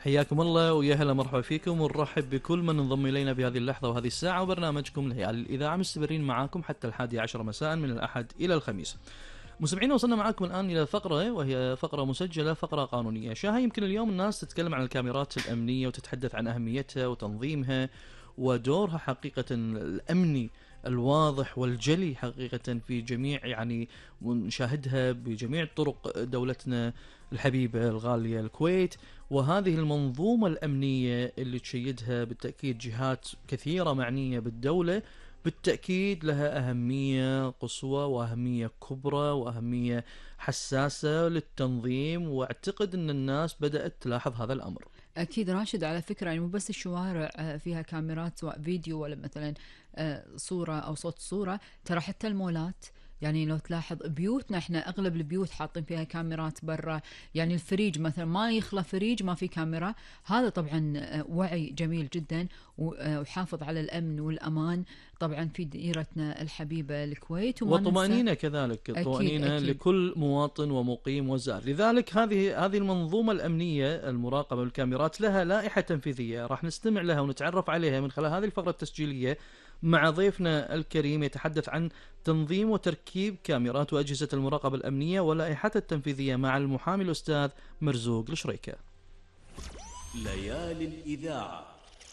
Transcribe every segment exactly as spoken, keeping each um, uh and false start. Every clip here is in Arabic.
حياكم الله ويا هلا مرحبا فيكم، ونرحب بكل من انضم الينا بهذه اللحظه وهذه الساعه، وبرنامجكم ليالي الاذاعه مستمرين معاكم حتى الحادي عشر مساء من الاحد الى الخميس. مستمعينا وصلنا معاكم الان الى فقره وهي فقره مسجله، فقره قانونيه. شاهي يمكن اليوم الناس تتكلم عن الكاميرات الامنيه وتتحدث عن اهميتها وتنظيمها ودورها حقيقه الامني الواضح والجلي حقيقة في جميع يعني ونشاهدها بجميع طرق دولتنا الحبيبة الغالية الكويت، وهذه المنظومة الأمنية اللي تشيدها بالتأكيد جهات كثيرة معنية بالدولة بالتأكيد لها أهمية قصوى وأهمية كبرى وأهمية حساسة للتنظيم، واعتقد أن الناس بدأت تلاحظ هذا الأمر. أكيد راشد، على فكرة يعني مو بس الشوارع فيها كاميرات سواء فيديو ولا مثلا صورة أو صوت صورة، ترى حتى المولات يعني لو تلاحظ بيوتنا احنا اغلب البيوت حاطين فيها كاميرات برا، يعني الفريج مثلا ما يخلى فريج ما في كاميرا. هذا طبعا وعي جميل جدا وحافظ على الامن والامان طبعا في دائرتنا الحبيبه الكويت، وطمأنينة كذلك، طمأنينة لكل مواطن ومقيم وزائر. لذلك هذه هذه المنظومة الأمنية المراقبة بالكاميرات لها لائحة تنفيذية راح نستمع لها ونتعرف عليها من خلال هذه الفقرة التسجيلية مع ضيفنا الكريم يتحدث عن تنظيم وتركيب كاميرات وأجهزة المراقبة الأمنية ولائحتها التنفيذية مع المحامي الأستاذ مرزوق الشريكة. ليالي الإذاعة.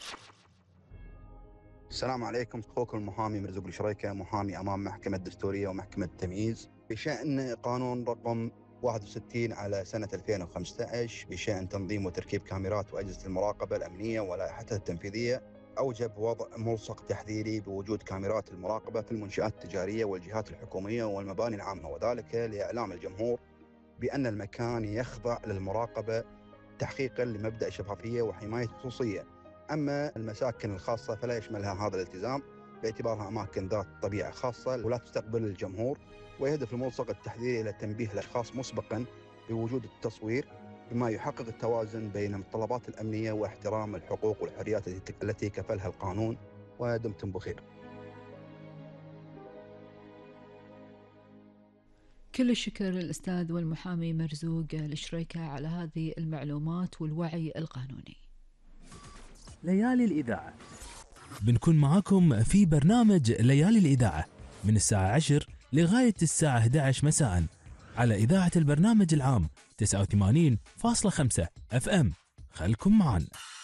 السلام عليكم، أخوكم المحامي مرزوق الشريكة، محامي أمام محكمة الدستورية ومحكمة التمييز بشأن قانون رقم واحد وستين على سنة ألفين وخمسة عشر بشأن تنظيم وتركيب كاميرات وأجهزة المراقبة الأمنية ولائحتها التنفيذية. أوجب وضع ملصق تحذيري بوجود كاميرات المراقبة في المنشآت التجارية والجهات الحكومية والمباني العامة، وذلك لإعلام الجمهور بأن المكان يخضع للمراقبة تحقيقا لمبدأ الشفافية وحماية الخصوصية. أما المساكن الخاصة فلا يشملها هذا الالتزام باعتبارها أماكن ذات طبيعة خاصة ولا تستقبل الجمهور، ويهدف الملصق التحذيري إلى تنبيه الأشخاص مسبقا بوجود التصوير بما يحقق التوازن بين المتطلبات الأمنية واحترام الحقوق والحريات التي كفلها القانون. ودمتم بخير. كل الشكر للأستاذ والمحامي مرزوق الشريكة على هذه المعلومات والوعي القانوني. ليالي الإذاعة بنكون معاكم في برنامج ليالي الإذاعة من الساعة عشر لغاية الساعة إحدى عشر مساء على إذاعة البرنامج العام تسعة وثمانين فاصلة خمسة أف أم. خلكم معنا.